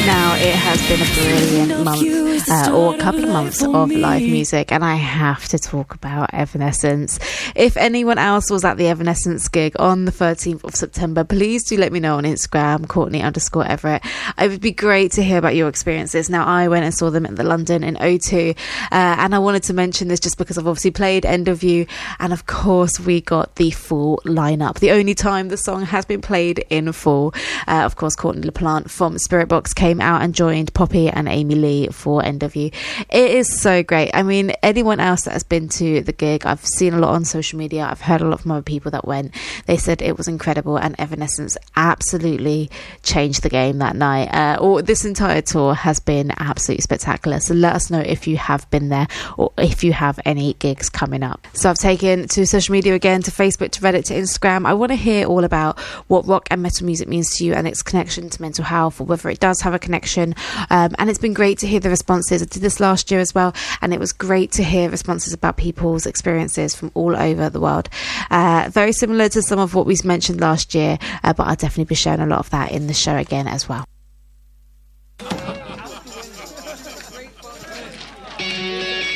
Now, it has been a brilliant month, or a couple of months of live music, and I have to talk about Evanescence. If anyone else was at the Evanescence gig on the 13th of September, please do let me know on Instagram, Courtney_Everett. It would be great to hear about your experiences. Now, I went and saw them at the London in O2, and I wanted to mention this just because I've obviously played End of You, and of course we got the full lineup. The only time the song has been played in full. Of course, Courtney LaPlante from Spiritbox came out and joined Poppy and Amy Lee for End of You. It is so great. I mean, anyone else that has been to the gig, I've seen a lot on social media, I've heard a lot from other people that went, they said it was incredible, and Evanescence absolutely changed the game that night. Or this entire tour has been absolutely spectacular, so let us know if you have been there or if you have any gigs coming up. So I've taken to social media again, to Facebook, to Reddit, to Instagram. I want to hear all about what rock and metal music means to you and its connection to mental health, or whether it does have a connection. And it's been great to hear the responses. I did this last year as well, and it was great to hear responses about people's experiences from all over the world. Very similar to some of what we mentioned last year, but I'll definitely be sharing a lot of that in the show again as well.